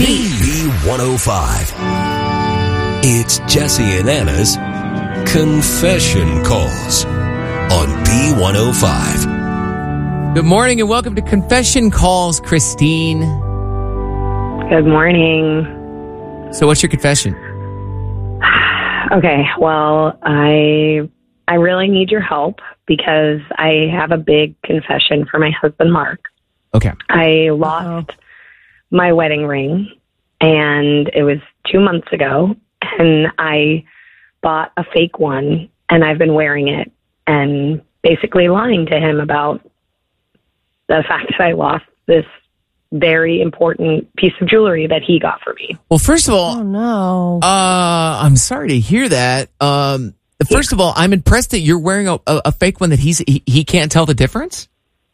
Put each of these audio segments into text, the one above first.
B105. It's Jesse and Anna's Confession Calls on B105. Good morning and welcome to Confession Calls, Christine. Good morning. So what's your confession? Okay, well, I really need your help because I have a big confession for my husband, Mark. Okay. I lost my wedding ring, and it was 2 months ago, and I bought a fake one, and I've been wearing it and basically lying to him about the fact that I lost this very important piece of jewelry that he got for me. Well, first of all, Oh, no. I'm sorry to hear that. First of all, I'm impressed that you're wearing a fake one that he can't tell the difference.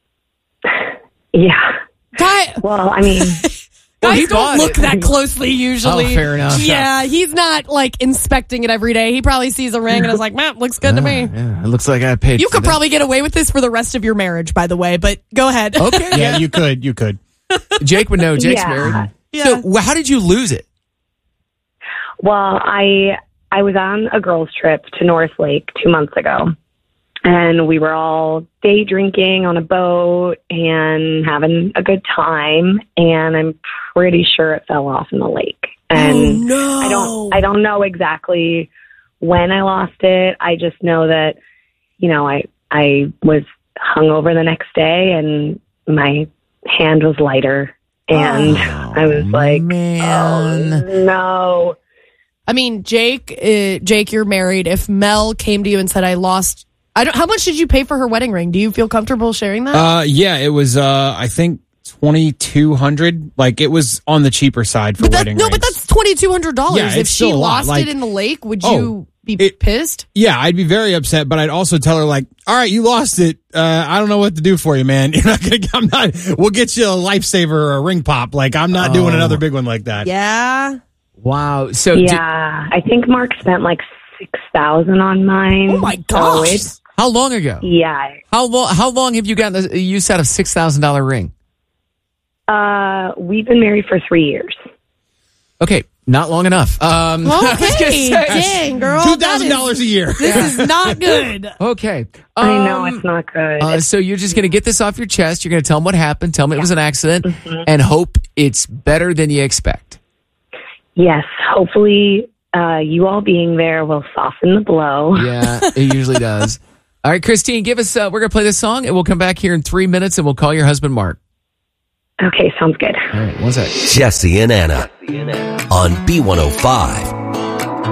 Yeah. Well, I mean... Guys he don't bought look it. that closely usually. Oh, fair enough. Yeah, he's not like inspecting it every day. He probably sees a ring and is like, man, looks good to me. Yeah, it looks like I paid You for could that. probably get away with this for the rest of your marriage, by the way, but go ahead. Okay. Yeah, you could. Jake would know. Jake's Yeah. married. Yeah. So how did you lose it? Well, I was on a girls' trip to North Lake 2 months ago, and we were all day drinking on a boat and having a good time, and I'm pretty sure it fell off in the lake. And no. I don't know exactly when I lost it. I just know that, I was hungover the next day and my hand was lighter, and I was like, man. oh no. I mean, Jake, you're married. If Mel came to you and said, how much did you pay for her wedding ring? Do you feel comfortable sharing that? Yeah, it was I think $2,200. Like, it was on the cheaper side for wedding rings. But that's $2,200. Yeah, if it's she still a lot. lost it in the lake, would you be pissed? Yeah, I'd be very upset, but I'd also tell her, like, all right, you lost it. I don't know what to do for you, man. We'll get you a lifesaver or a ring pop. Like, I'm not doing another big one like that. Yeah. Wow. So Yeah, I think Mark spent like $6,000 on mine. Oh my So gosh. how long ago? yeah. How long have you gotten the use out of $6,000 ring? We've been married for 3 years. Okay, not long enough. I was gonna Okay, say- dang, girl. $2,000 a year. This is not good. Okay. I know it's not good. So you're just going to get this off your chest. You're going to tell them what happened, tell them it was an accident, and hope it's better than you expect. Yes, hopefully you all being there will soften the blow. Yeah, it usually does. All right, Christine, give us, we're going to play this song, and we'll come back here in 3 minutes, and we'll call your husband, Mark. Okay, sounds good. All right, one sec. Jesse and Anna on B105.